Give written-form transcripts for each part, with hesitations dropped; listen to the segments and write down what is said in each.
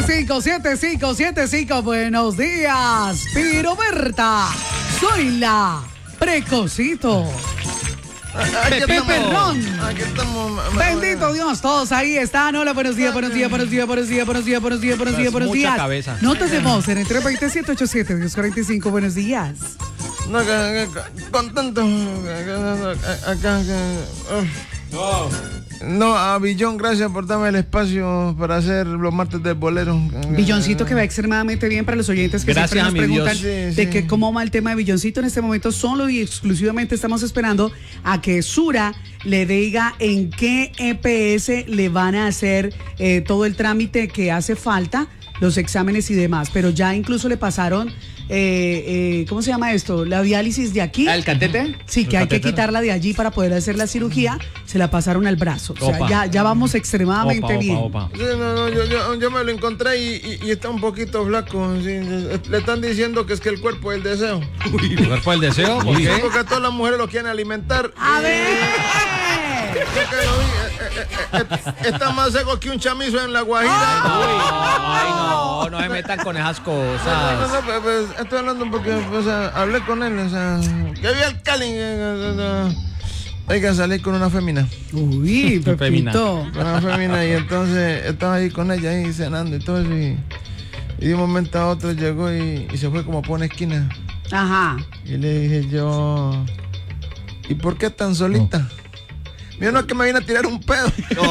757575. Buenos días, Piroberta. Soy la Precocito. Pepe Perrón. Bendito Dios, todos ahí están. Hola, buenos días. Cabeza. Notas de voz en el 320-787-1045. Buenos días. No, contento. No, a Billón, gracias por darme el espacio para hacer los martes del bolero. Billoncito, que va extremadamente bien para los oyentes que Gracias, siempre nos preguntan Dios. de que cómo va el tema de Billoncito. En este momento solo y exclusivamente estamos esperando a que Sura le diga en qué EPS le van a hacer todo el trámite que hace falta, los exámenes y demás, pero ya incluso le pasaron ¿cómo se llama esto? La diálisis de aquí. ¿El catete? Sí, que hay que catéter? quitarla de allí para poder hacer la cirugía. Se la pasaron al brazo. O sea, Opa. ya vamos extremadamente bien. Opa. Sí, no, yo me lo encontré y está un poquito flaco. Sí, le están diciendo que es que el cuerpo es el deseo. ¿El cuerpo del deseo? ¿Por Sí, qué? porque a todas las mujeres lo quieren alimentar. A ver. Está más seco que un chamizo en la Guajira. Ay, no se metan con esas cosas. Pues, estoy hablando porque hablé con él, que había el Cali. Oiga, salí con una fémina. Uy, Femina. Pepito. Con una fémina y entonces estaba ahí con ella, ahí cenando y todo eso. Y de un momento a otro llegó y se fue como por una esquina. Ajá. Y le dije yo, ¿y por qué tan solita? Mira, no es que me vine a tirar un pedo.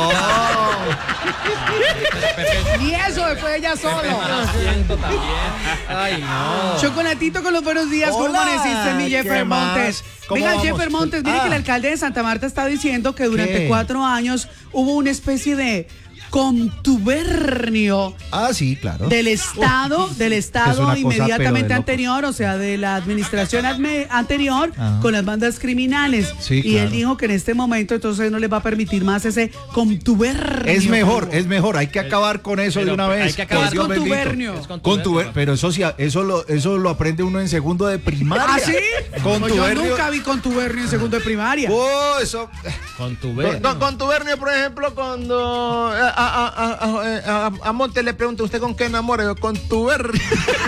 Y eso después ella solo. Siento también. Ay, no. Chocolatito con los buenos días. ¿Cómo Hola, amaneciste, mi ¿qué Jeffer más? Montes? ¿Cómo Venga, vamos? Jeffer Montes, mire que el alcalde de Santa Marta está diciendo que durante ¿Qué? 4 años hubo una especie de contubernio Sí, claro. del Estado Es una cosa, inmediatamente pero de anterior, o sea, de la administración anterior Ajá. con las bandas criminales. Sí, y él claro. dijo que en este momento entonces no les va a permitir más ese contubernio. Es mejor, hay que acabar con eso de una vez. hay que acabar Por Dios con bendito. contubernio. Es contubernio. Pero eso lo aprende uno en segundo de primaria. ¿Ah, sí? Contubernio. Yo nunca vi contubernio en segundo de primaria. Eso. Contubernio. Contubernio, por ejemplo, cuando a Monte le pregunta, ¿usted con qué enamora? Yo, contubernio.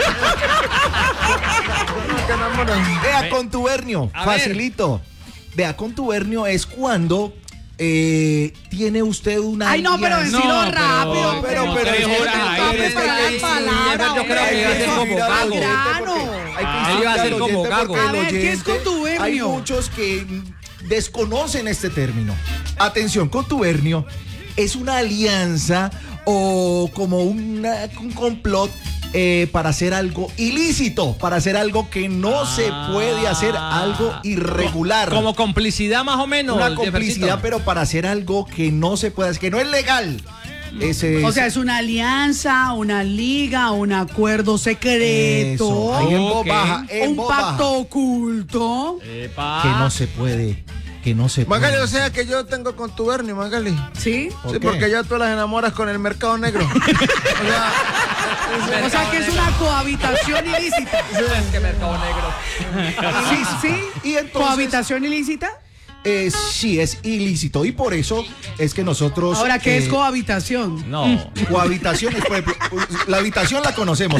¿Qué enamora? Vea, contubernio, A ver. facilito. Vea, contubernio es cuando tiene usted una Ay, no, pero alianza. decilo No, rápido. pero, no pero, te pero, jodas, pero, ahí, pero, preparar pero, las palabras, yo creo que iba a ser hombre. como gago. Al grano. Hay que Ah, iba a ser instruir al como oyente gago. porque el A ver, ¿qué es oyente- contubernio? Hay muchos que desconocen este término. Atención, contubernio es una alianza o como un complot para hacer algo ilícito, para hacer algo que no se puede hacer, algo irregular. Como complicidad más o menos. una Jeffercito. complicidad, pero para hacer algo que no se puede hacer, que no es legal. Ese O sea, es una alianza, una liga, un acuerdo secreto, eso, ahí en voz Ok. baja, en un voz baja, pacto oculto. Epa. que no se puede, que no se puede. Magali, o sea que yo tengo contubernio, Magali. ¿Sí? ¿Por Sí, qué? porque ya tú las enamoras con el mercado negro. O sea, que es una cohabitación ilícita. Es que mercado negro. ¿Sí? Y entonces- ¿Cohabitación ilícita? Sí, es ilícito y por eso es que nosotros... Ahora, ¿qué es cohabitación? No. cohabitación? Por ejemplo, la habitación la conocemos.